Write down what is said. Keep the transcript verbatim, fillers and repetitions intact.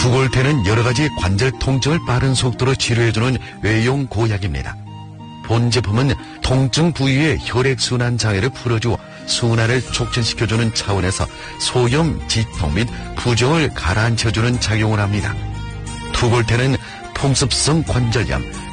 투골테는 여러가지 관절 통증을 빠른 속도로 치료해주는 외용 고약입니다. 본 제품은 통증 부위의 혈액순환 장애를 풀어주어 순환을 촉진시켜주는 차원에서 소염, 지통 및 부종을 가라앉혀주는 작용을 합니다. 투골테는 풍습성 관절염,